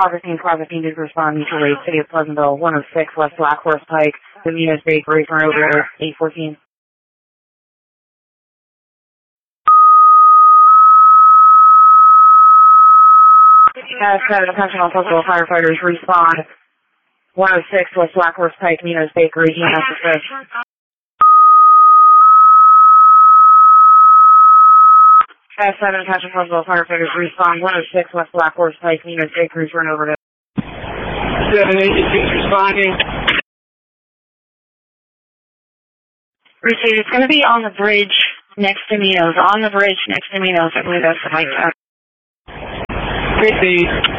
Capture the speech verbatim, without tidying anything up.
Harvesting, processing, did respond mutual aid, City of Pleasantville, one oh six West Black Horse Pike, Domino's Bakery, turn over eight fourteen. Uh, seven, attention all Pleasantville firefighters, respond, one oh six West Black Horse Pike, Domino's Bakery, E M S assist. Uh, seven, attention Pleasantville firefighters, respond, one oh six West Black Horse Pike, Domino's Bakery, turn over to seven eighty-six responding. Receive, it's going to be on the bridge next to Minos, on the bridge next to Minos, I believe that's the hike. Receive.